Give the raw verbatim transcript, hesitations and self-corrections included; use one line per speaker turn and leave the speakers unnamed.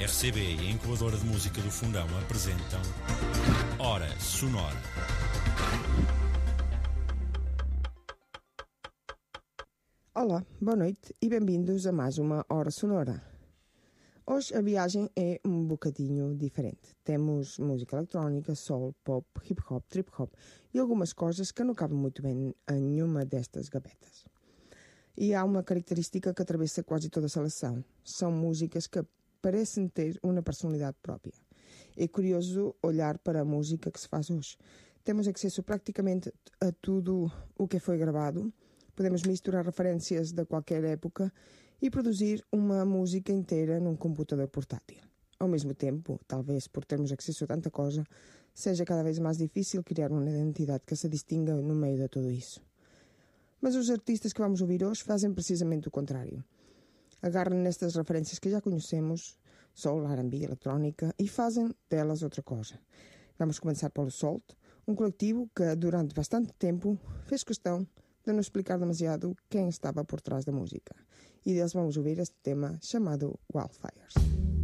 R C B e a Incubadora de Música do Fundão apresentam Hora Sonora.
Olá, boa noite e bem-vindos a mais uma Hora Sonora. Hoje a viagem é um bocadinho diferente. Temos música eletrónica, soul, pop, hip-hop, trip-hop e algumas coisas que não cabem muito bem em nenhuma destas gavetas. E há uma característica que atravessa quase toda a seleção. São músicas que parecem ter uma personalidade própria. É curioso olhar para a música que se faz hoje. Temos acesso praticamente a tudo o que foi gravado. Podemos misturar referências de qualquer época e produzir uma música inteira num computador portátil. Ao mesmo tempo, talvez por termos acesso a tanta coisa, seja cada vez mais difícil criar uma identidade que se distinga no meio de tudo isso. Mas os artistas que vamos ouvir hoje fazem precisamente o contrário. Agarram nestas referências que já conhecemos, soul, R and B, eletrónica, e fazem delas outra coisa. Vamos começar pelo Salt, um coletivo que durante bastante tempo fez questão de não explicar demasiado quem estava por trás da música. E deles vamos ouvir este tema chamado Wildfires.